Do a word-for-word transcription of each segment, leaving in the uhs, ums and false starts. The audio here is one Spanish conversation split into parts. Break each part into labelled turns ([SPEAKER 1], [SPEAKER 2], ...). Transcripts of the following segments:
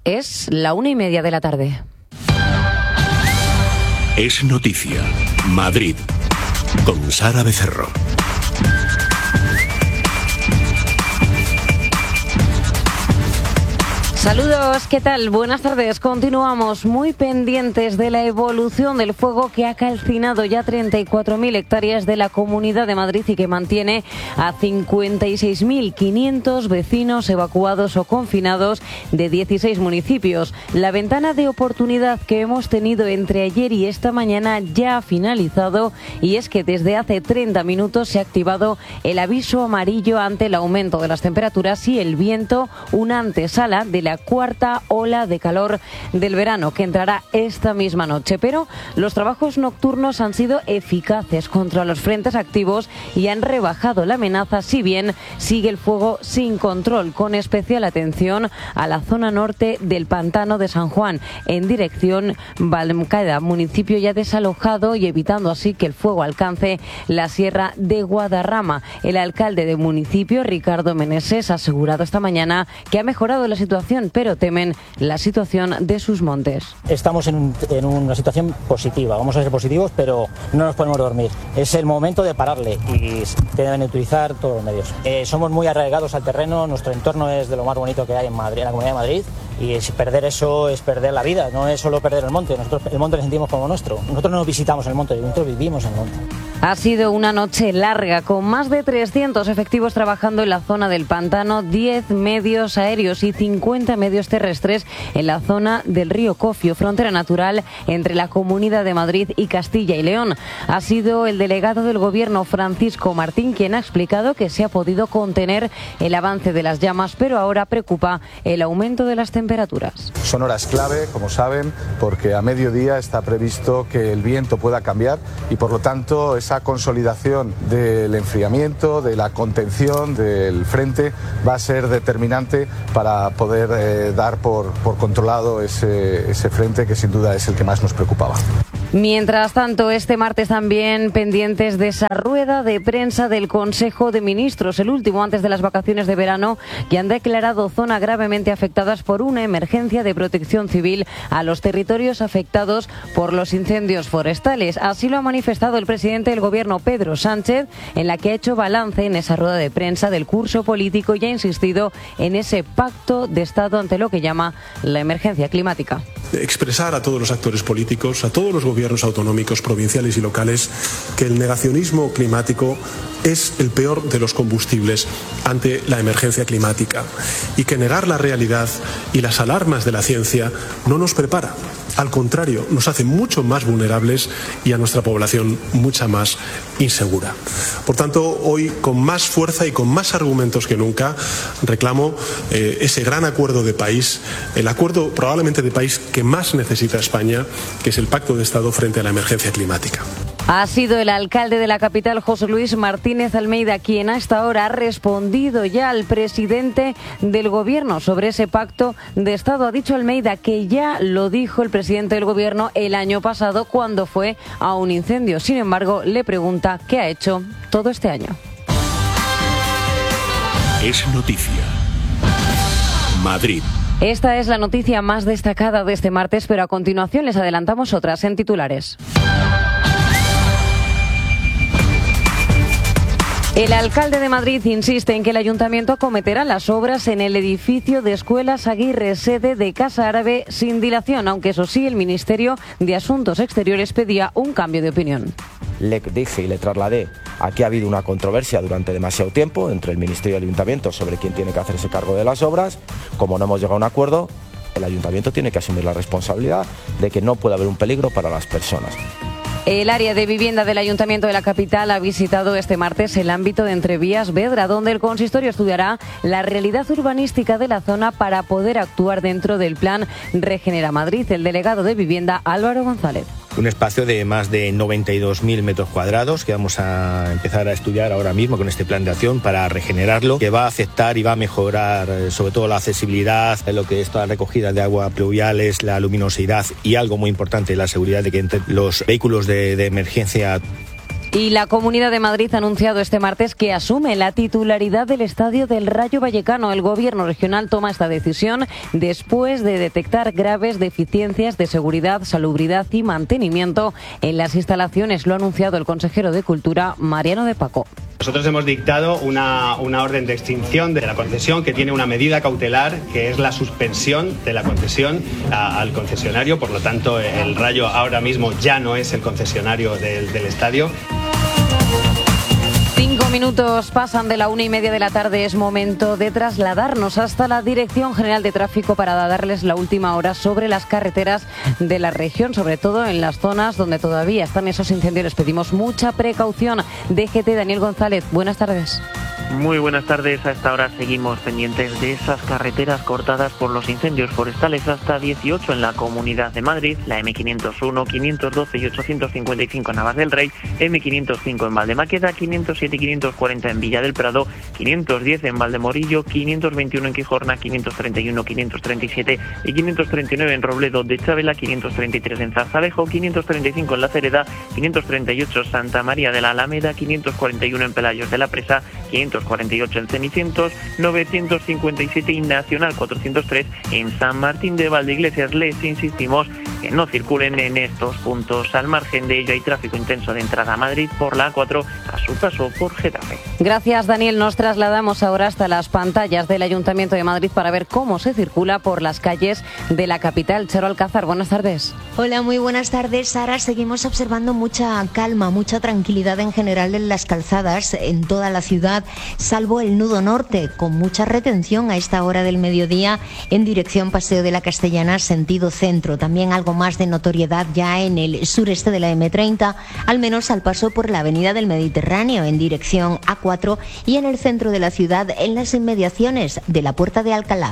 [SPEAKER 1] Es la una y media de la tarde.
[SPEAKER 2] Es noticia. Madrid. Con Sara Becerro.
[SPEAKER 1] Saludos, ¿qué tal? Buenas tardes. Continuamos muy pendientes de la evolución del fuego que ha calcinado ya treinta y cuatro mil hectáreas de la Comunidad de Madrid y que mantiene a cincuenta y seis mil quinientos vecinos evacuados o confinados de dieciséis municipios. La ventana de oportunidad que hemos tenido entre ayer y esta mañana ya ha finalizado, y es que desde hace treinta minutos se ha activado el aviso amarillo ante el aumento de las temperaturas y el viento, una antesala de la cuarta ola de calor del verano que entrará esta misma noche. Pero los trabajos nocturnos han sido eficaces contra los frentes activos y han rebajado la amenaza, si bien sigue el fuego sin control, con especial atención a la zona norte del pantano de San Juan, en dirección Valmcada, municipio ya desalojado, y evitando así que el fuego alcance la sierra de Guadarrama. El alcalde del municipio, Ricardo Meneses, ha asegurado esta mañana que ha mejorado la situación, pero temen la situación de sus montes.
[SPEAKER 3] Estamos en, un, en una situación positiva, vamos a ser positivos, pero no nos podemos dormir. Es el momento de pararle y deben utilizar todos los medios. Eh, somos muy arraigados al terreno, nuestro entorno es de lo más bonito que hay en Madrid, en la Comunidad de Madrid, y es perder eso es perder la vida, no es solo perder el monte. Nosotros el monte lo sentimos como nuestro. Nosotros no visitamos el monte, nosotros vivimos en el monte.
[SPEAKER 1] Ha sido una noche larga, con más de trescientos efectivos trabajando en la zona del pantano, diez medios aéreos y cincuenta medios terrestres en la zona del río Cofio, frontera natural entre la Comunidad de Madrid y Castilla y León. Ha sido el delegado del Gobierno, Francisco Martín, quien ha explicado que se ha podido contener el avance de las llamas, pero ahora preocupa el aumento de las temperaturas.
[SPEAKER 4] Son horas clave, como saben, porque a mediodía está previsto que el viento pueda cambiar y, por lo tanto, esa consolidación del enfriamiento, de la contención del frente, va a ser determinante para poder eh, dar por, por controlado ese, ese frente, que sin duda es el que más nos preocupaba.
[SPEAKER 1] Mientras tanto, este martes también pendientes de esa rueda de prensa del Consejo de Ministros, el último antes de las vacaciones de verano, que han declarado zona gravemente afectadas por una emergencia de protección civil a los territorios afectados por los incendios forestales. Así lo ha manifestado el presidente del Gobierno, Pedro Sánchez, en la que ha hecho balance en esa rueda de prensa del curso político y ha insistido en ese pacto de Estado ante lo que llama la emergencia climática.
[SPEAKER 5] Expresar a todos los actores políticos, a todos los gobiernos autonómicos, provinciales y locales, que el negacionismo climático es el peor de los combustibles ante la emergencia climática y que negar la realidad y las alarmas de la ciencia no nos prepara. Al contrario, nos hace mucho más vulnerables y a nuestra población mucha más insegura. Por tanto, hoy, con más fuerza y con más argumentos que nunca, reclamo eh, ese gran acuerdo de país, el acuerdo probablemente de país que más necesita España, que es el Pacto de Estado frente a la emergencia climática.
[SPEAKER 1] Ha sido el alcalde de la capital, José Luis Martínez Almeida, quien a esta hora ha respondido ya al presidente del Gobierno sobre ese pacto de Estado. Ha dicho Almeida que ya lo dijo el presidente del Gobierno el año pasado cuando fue a un incendio. Sin embargo, le pregunta qué ha hecho todo este año.
[SPEAKER 2] Es noticia. Madrid.
[SPEAKER 1] Esta es la noticia más destacada de este martes, pero a continuación les adelantamos otras en titulares. El alcalde de Madrid insiste en que el ayuntamiento acometerá las obras en el edificio de Escuelas Aguirre, sede de Casa Árabe, sin dilación, aunque eso sí, el Ministerio de Asuntos Exteriores pedía un cambio de opinión.
[SPEAKER 6] Le dije y le trasladé a que ha habido una controversia durante demasiado tiempo entre el Ministerio y el Ayuntamiento sobre quién tiene que hacerse cargo de las obras. Como no hemos llegado a un acuerdo, el Ayuntamiento tiene que asumir la responsabilidad de que no puede haber un peligro para las personas.
[SPEAKER 1] El área de vivienda del Ayuntamiento de la capital ha visitado este martes el ámbito de Entrevías Vedra, donde el consistorio estudiará la realidad urbanística de la zona para poder actuar dentro del plan Regenera Madrid. El delegado de Vivienda, Álvaro González.
[SPEAKER 7] Un espacio de más de noventa y dos mil metros cuadrados que vamos a empezar a estudiar ahora mismo con este plan de acción para regenerarlo, que va a aceptar y va a mejorar sobre todo la accesibilidad, lo que es toda la recogida de agua pluviales, la luminosidad y algo muy importante, la seguridad de que entre los vehículos de, de emergencia
[SPEAKER 1] Y la Comunidad de Madrid ha anunciado este martes que asume la titularidad del estadio del Rayo Vallecano. El gobierno regional toma esta decisión después de detectar graves deficiencias de seguridad, salubridad y mantenimiento en las instalaciones. Lo ha anunciado el consejero de Cultura, Mariano de Paco.
[SPEAKER 8] Nosotros hemos dictado una, una orden de extinción de la concesión que tiene una medida cautelar, que es la suspensión de la concesión a, al concesionario. Por lo tanto, el Rayo ahora mismo ya no es el concesionario del, del estadio.
[SPEAKER 1] Cinco minutos pasan de la una y media de la tarde. Es momento de trasladarnos hasta la Dirección General de Tráfico para darles la última hora sobre las carreteras de la región, sobre todo en las zonas donde todavía están esos incendios. Les pedimos mucha precaución. D G T, Daniel González, buenas tardes.
[SPEAKER 9] Muy buenas tardes. A esta hora seguimos pendientes de esas carreteras cortadas por los incendios forestales, hasta dieciocho en la Comunidad de Madrid, la eme quinientos uno, quinientos doce y ochocientos cincuenta y cinco en Navas del Rey, eme quinientos cinco en Valdemaqueda, quinientos siete y quinientos cuarenta en Villa del Prado, quinientos diez en Valdemorillo, quinientos veintiuno en Quijorna, quinientos treinta y uno, quinientos treinta y siete y quinientos treinta y nueve en Robledo de Chavela, quinientos treinta y tres en Zarzalejo, quinientos treinta y cinco en La Cereda, quinientos treinta y ocho Santa María de la Alameda, quinientos cuarenta y uno en Pelayos de la Presa, quinientos cuarenta y ocho en Cenicientos, novecientos cincuenta y siete y Nacional cuatrocientos tres en San Martín de Valdeiglesias. Les insistimos que no circulen en estos puntos. Al margen de ello, hay tráfico intenso de entrada a Madrid por la A cuatro a su paso por Getafe.
[SPEAKER 1] Gracias, Daniel. Nos trasladamos ahora hasta las pantallas del Ayuntamiento de Madrid para ver cómo se circula por las calles de la capital. Charo Alcázar, buenas tardes.
[SPEAKER 10] Hola, muy buenas tardes, Sara. Seguimos observando mucha calma, mucha tranquilidad en general en las calzadas en toda la ciudad, salvo el nudo norte, con mucha retención a esta hora del mediodía en dirección Paseo de la Castellana, sentido centro. También algo más de notoriedad ya en el sureste de la eme treinta, al menos al paso por la Avenida del Mediterráneo en dirección a cuatro y en el centro de la ciudad en las inmediaciones de la Puerta de Alcalá.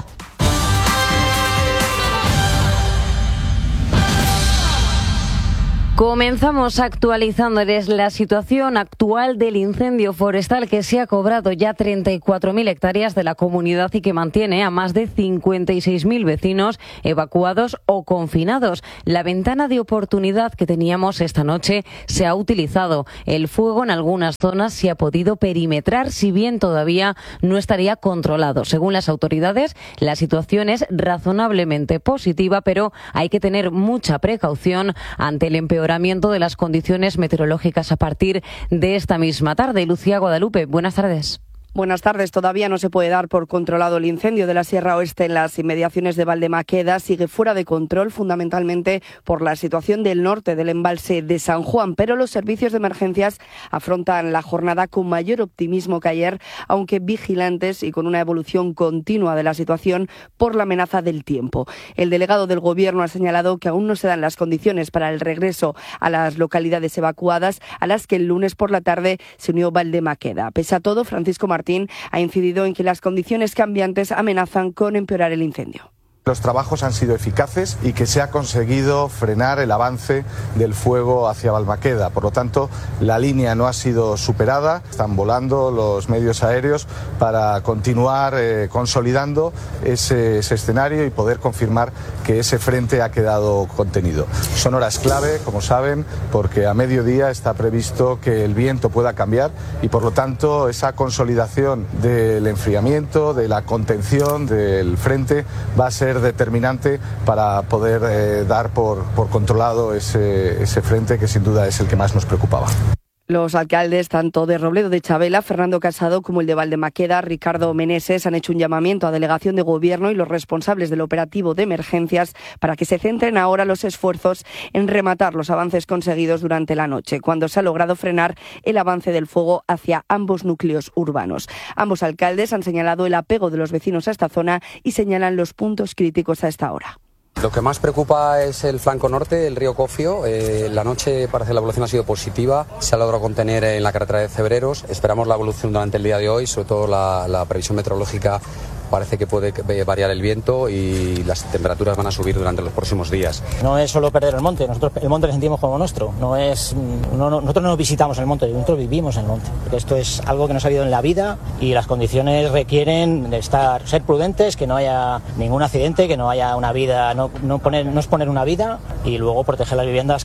[SPEAKER 1] Comenzamos actualizándoles la situación actual del incendio forestal que se ha cobrado ya treinta y cuatro mil hectáreas de la comunidad y que mantiene a más de cincuenta y seis mil vecinos evacuados o confinados. La ventana de oportunidad que teníamos esta noche se ha utilizado. El fuego en algunas zonas se ha podido perimetrar, si bien todavía no estaría controlado. Según las autoridades, la situación es razonablemente positiva, pero hay que tener mucha precaución ante el empeoramiento de las condiciones meteorológicas a partir de esta misma tarde. Lucía Guadalupe, buenas tardes.
[SPEAKER 11] Buenas tardes. Todavía no se puede dar por controlado el incendio de la Sierra Oeste en las inmediaciones de Valdemaqueda. Sigue fuera de control, fundamentalmente por la situación del norte del embalse de San Juan, pero los servicios de emergencias afrontan la jornada con mayor optimismo que ayer, aunque vigilantes y con una evolución continua de la situación por la amenaza del tiempo. El delegado del Gobierno ha señalado que aún no se dan las condiciones para el regreso a las localidades evacuadas, a las que el lunes por la tarde se unió Valdemaqueda. Pese a todo, Francisco Martín ha incidido en que las condiciones cambiantes amenazan con empeorar el incendio.
[SPEAKER 4] Los trabajos han sido eficaces y que se ha conseguido frenar el avance del fuego hacia Balmaqueda. Por lo tanto, la línea no ha sido superada. Están volando los medios aéreos para continuar eh, consolidando ese, ese escenario y poder confirmar que ese frente ha quedado contenido. Son horas clave, como saben, porque a mediodía está previsto que el viento pueda cambiar y, por lo tanto, esa consolidación del enfriamiento, de la contención del frente, va a ser determinante para poder eh, dar por, por controlado ese, ese frente que sin duda es el que más nos preocupaba.
[SPEAKER 11] Los alcaldes tanto de Robledo de Chavela, Fernando Casado, como el de Valdemaqueda, Ricardo Meneses, han hecho un llamamiento a delegación de gobierno y los responsables del operativo de emergencias para que se centren ahora los esfuerzos en rematar los avances conseguidos durante la noche, cuando se ha logrado frenar el avance del fuego hacia ambos núcleos urbanos. Ambos alcaldes han señalado el apego de los vecinos a esta zona y señalan los puntos críticos a esta hora.
[SPEAKER 12] Lo que más preocupa es el flanco norte, el río Cofio. Eh, la noche parece que la evolución ha sido positiva, se ha logrado contener en la carretera de Cebreros. Esperamos la evolución durante el día de hoy, sobre todo la, la previsión meteorológica parece que puede variar el viento y las temperaturas van a subir durante los próximos días.
[SPEAKER 3] No es solo perder el monte, nosotros el monte lo sentimos como nuestro, no es, no, no, nosotros no visitamos el monte, nosotros vivimos en el monte, porque esto es algo que nos ha habido en la vida y las condiciones requieren de estar, ser prudentes, que no haya ningún accidente, que no haya una vida, no, no, poner, no exponer una vida y luego proteger las viviendas.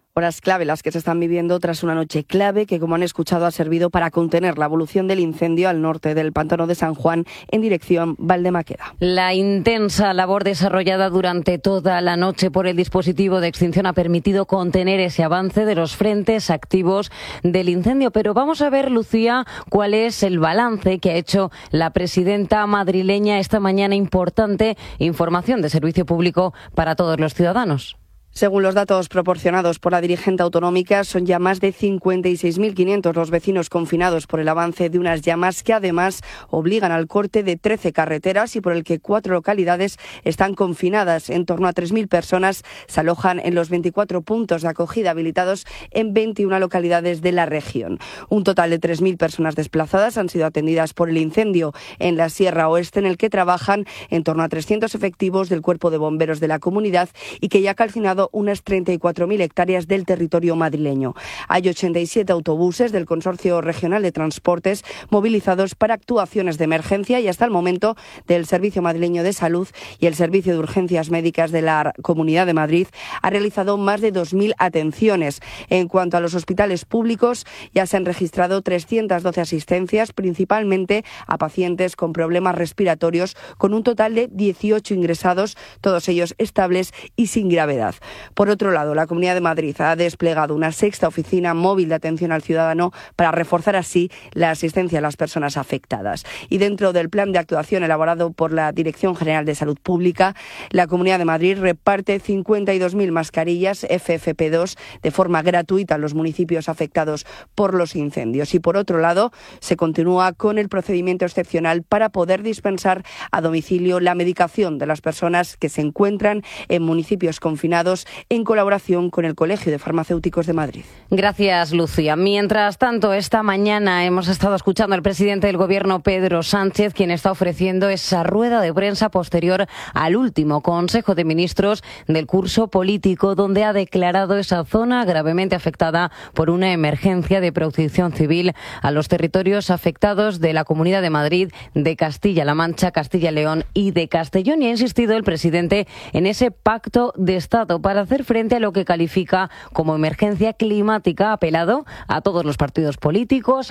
[SPEAKER 11] Horas clave las que se están viviendo tras una noche clave que, como han escuchado, ha servido para contener la evolución del incendio al norte del pantano de San Juan en dirección Valdemaqueda.
[SPEAKER 1] La intensa labor desarrollada durante toda la noche por el dispositivo de extinción ha permitido contener ese avance de los frentes activos del incendio. Pero vamos a ver, Lucía, cuál es el balance que ha hecho la presidenta madrileña esta mañana. Importante información de servicio público para todos los ciudadanos.
[SPEAKER 11] Según los datos proporcionados por la dirigente autonómica, son ya más de cincuenta y seis mil quinientos los vecinos confinados por el avance de unas llamas que además obligan al corte de trece carreteras y por el que cuatro localidades están confinadas. En torno a tres mil personas se alojan en los veinticuatro puntos de acogida habilitados en veintiuna localidades de la región. Un total de tres mil personas desplazadas han sido atendidas por el incendio en la Sierra Oeste, en el que trabajan en torno a trescientos efectivos del Cuerpo de Bomberos de la comunidad y que ya ha calcinado unas treinta y cuatro mil hectáreas del territorio madrileño. Hay ochenta y siete autobuses del Consorcio Regional de Transportes movilizados para actuaciones de emergencia y hasta el momento del Servicio Madrileño de Salud y el Servicio de Urgencias Médicas de la Comunidad de Madrid ha realizado más de dos mil atenciones. En cuanto a los hospitales públicos, ya se han registrado trescientas doce asistencias, principalmente a pacientes con problemas respiratorios, con un total de dieciocho ingresados, todos ellos estables y sin gravedad. Por otro lado, la Comunidad de Madrid ha desplegado una sexta oficina móvil de atención al ciudadano para reforzar así la asistencia a las personas afectadas. Y dentro del plan de actuación elaborado por la Dirección General de Salud Pública, la Comunidad de Madrid reparte cincuenta y dos mil mascarillas F F P dos de forma gratuita a los municipios afectados por los incendios. Y por otro lado, se continúa con el procedimiento excepcional para poder dispensar a domicilio la medicación de las personas que se encuentran en municipios confinados, en colaboración con el Colegio de Farmacéuticos de Madrid.
[SPEAKER 1] Gracias, Lucía. Mientras tanto, esta mañana hemos estado escuchando al presidente del Gobierno, Pedro Sánchez, quien está ofreciendo esa rueda de prensa posterior al último Consejo de Ministros del curso político, donde ha declarado esa zona gravemente afectada por una emergencia de protección civil a los territorios afectados de la Comunidad de Madrid, de Castilla-La Mancha, Castilla y León y de Castellón. Y ha insistido el presidente en ese pacto de Estado para hacer frente a lo que califica como emergencia climática. Ha apelado a todos los partidos políticos,